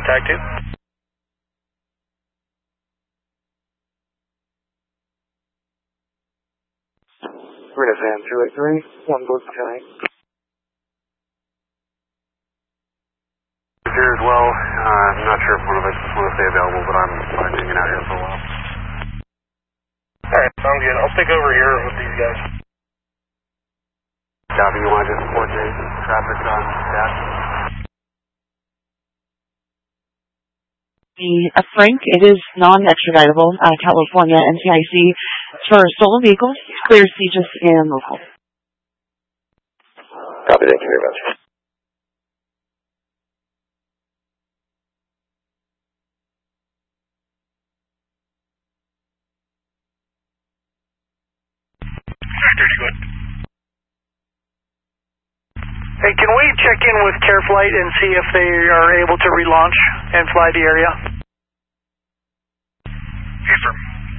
TAC 2. Rita Sam 283, 1 Blue County. Here as well. I'm not sure if one of us will stay available, but I'm fine hanging out here for a while. Alright, sounds good. I'll stick over here with these guys. Copy, you want to just report the traffic on that? Frank, it is non-extraditable, California NTIC for stolen vehicles, clear CGIS and local. Copy, thank you very much. Hey, can we check in with CareFlight and see if they are able to relaunch and fly the area? Affirm.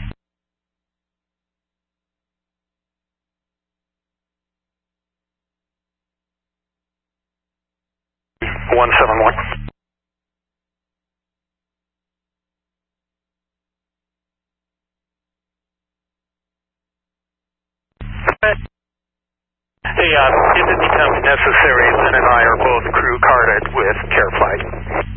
One 7-1. Hey, if it becomes necessary, Lynn and I are both crew carded with CareFlight.